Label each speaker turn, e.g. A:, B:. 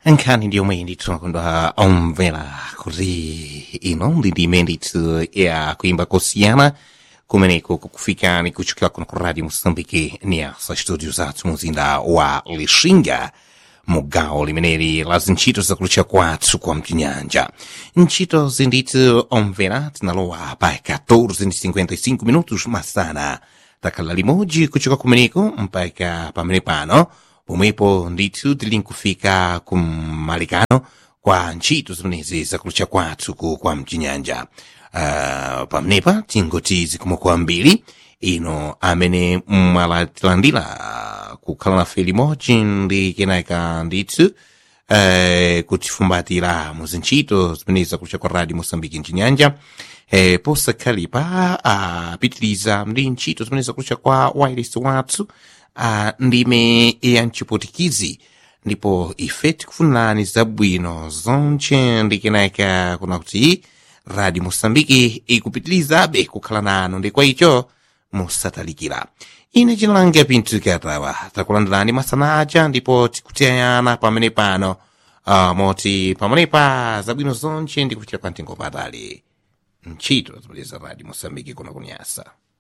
A: nkhani ndiomwe ndithu kondwa omvera kuti ino ndi ndime ndithu ya kuimba kosiyana kumeneko kukufikani kuchokera kuno ku radio Moçambique niasa studio zathu muzinda wa Lixinga mu gawo limeneli la zintchito zakulucha kwathu kwa mchinyanja. Ntchito zindithu omvera tinalowa pa 14:55 minutos masana takhala limodzi kuchoka kumeneko mpaka pamene pano pomwepo ndithu tili nkufika kumalikano kwa ntchito zimenezi zakulucha kwathu kwa mchinyanja. Pamenepa tingoti zikomo kwambiri ino amene mwalatilandira kukhala nafe limodzi ndi kenaka ndithu kutifumbatira mu zintchito zimenezi zakulucha kwa radio Moçambique mchinyanja. Posakhalipa apitiriza ndi ntchito zimenezi zakulucha kwa wireless wathu ndime ya mchipotikizi ndipo ife tikufunirani zabwino zonche ndi kenaka kuna kuti radio Moçambique ikupitirizabe kukhala nanu ndi kwa icho musatalikira. Ine chinalanga Pinto Katawa takulandirani masana aja ndipo tikutiyana pamene pano moti pamenepa zabwino zonche ndi kuchira kwa mtengo patali ntchito zimenezi za radio Moçambique kuno kunyasa.